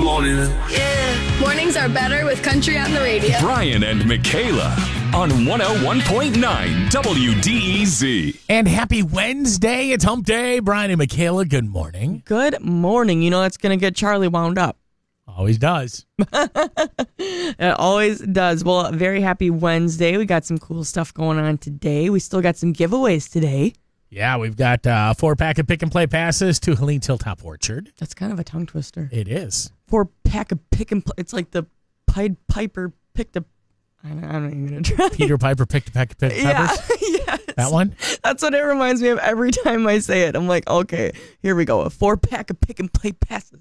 morning. Yeah. Mornings are better with country on the radio. Brian and Michaela on 101.9 WDEZ. And happy Wednesday. It's hump day. Brian and Michaela, good morning. Good morning. You know, it's going to get Charlie wound up. Always does. It always does. Well, a very happy Wednesday. We got some cool stuff going on today. We still got some giveaways today. Yeah, we've got 4-pack of pick and play passes to Helene's Hilltop Orchard. That's kind of a tongue twister. It is. 4-pack of pick and play. It's like the Pied Piper picked a... I'm not even going to try. Peter Piper picked a pack of peppers? Yeah, yes. That one? That's what it reminds me of every time I say it. I'm like, okay, here we go. A 4-pack of pick and play passes.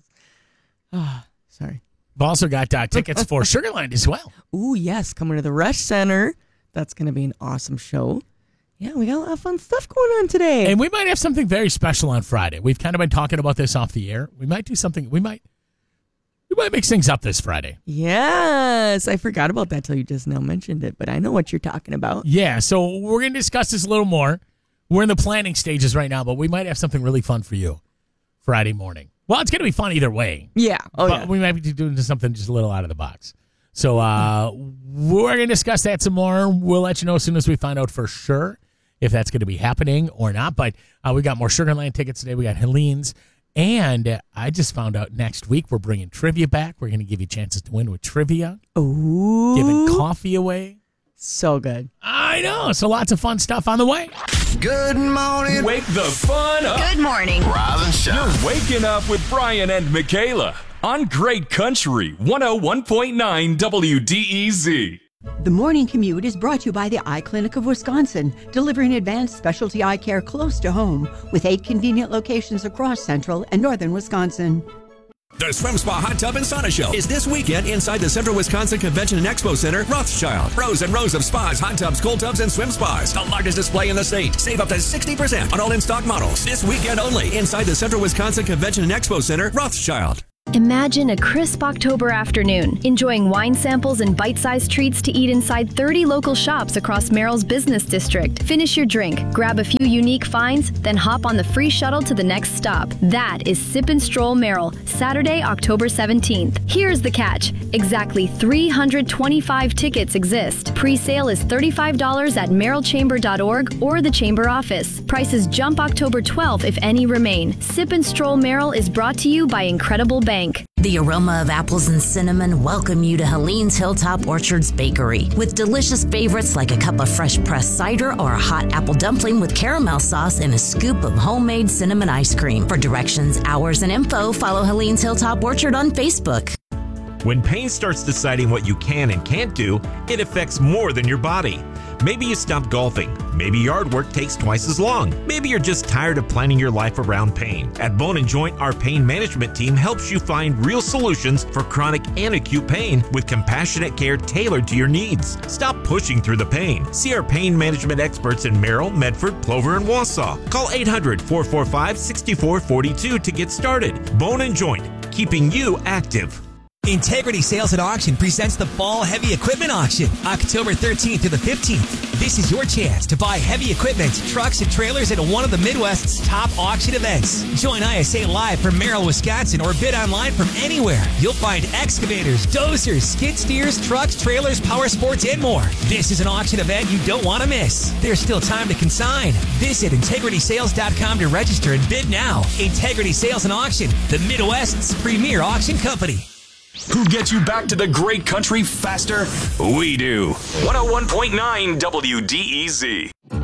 Sorry. We've also got tickets for Sugarland as well. Ooh, yes. Coming to the Rush Center. That's going to be an awesome show. Yeah, we got a lot of fun stuff going on today. And we might have something very special on Friday. We've kind of been talking about this off the air. We might do something. We might mix things up this Friday. Yes. I forgot about that till you just now mentioned it, but I know what you're talking about. Yeah, so we're going to discuss this a little more. We're in the planning stages right now, but we might have something really fun for you Friday morning. Well, it's going to be fun either way. Yeah. Oh, but yeah. we might be doing something just a little out of the box. So we're going to discuss that some more. We'll let you know as soon as we find out for sure if that's going to be happening or not. But we got more Sugarland tickets today. We got Helene's. And I just found out next week we're bringing trivia back. We're going to give you chances to win with trivia. Ooh. Giving coffee away. So good. I know. So lots of fun stuff on the way. Good morning. Wake the fun up. Good morning. Rise and shine. You're waking up with Brian and Michaela on Great Country 101.9 WDEZ. The morning commute is brought to you by the Eye Clinic of Wisconsin, delivering advanced specialty eye care close to home with 8 convenient locations across central and northern Wisconsin. The Swim Spa Hot Tub and Sauna Show is this weekend inside the Central Wisconsin Convention and Expo Center, Rothschild. Rows and rows of spas, hot tubs, cold tubs, and swim spas. The largest display in the state. Save up to 60% on all in-stock models. This weekend only inside the Central Wisconsin Convention and Expo Center, Rothschild. Imagine a crisp October afternoon, enjoying wine samples and bite-sized treats to eat inside 30 local shops across Merrill's business district. Finish your drink, grab a few unique finds, then hop on the free shuttle to the next stop. That is Sip and Stroll Merrill, Saturday, October 17th. Here's the catch. Exactly 325 tickets exist. Pre-sale is $35 at merrillchamber.org or the Chamber office. Prices jump October 12th if any remain. Sip and Stroll Merrill is brought to you by Incredible Bank. The aroma of apples and cinnamon welcome you to Helene's Hilltop Orchards Bakery with delicious favorites like a cup of fresh pressed cider or a hot apple dumpling with caramel sauce and a scoop of homemade cinnamon ice cream. For directions, hours, and info, follow Helene's Hilltop Orchard on Facebook. When pain starts deciding what you can and can't do, it affects more than your body. Maybe you stopped golfing. Maybe yard work takes twice as long. Maybe you're just tired of planning your life around pain. At Bone & Joint, our pain management team helps you find real solutions for chronic and acute pain with compassionate care tailored to your needs. Stop pushing through the pain. See our pain management experts in Merrill, Medford, Plover, and Wausau. Call 800-445-6442 to get started. Bone & Joint, keeping you active. Integrity Sales and Auction presents the Fall Heavy Equipment Auction, October 13th to the 15th. This is your chance to buy heavy equipment, trucks, and trailers at one of the Midwest's top auction events. Join ISA live from Merrill, Wisconsin, or bid online from anywhere. You'll find excavators, dozers, skid steers, trucks, trailers, power sports, and more. This is an auction event you don't want to miss. There's still time to consign. Visit integritysales.com to register and bid now. Integrity Sales and Auction, the Midwest's premier auction company. Who gets you back to the great country faster? We do. 101.9 WDEZ.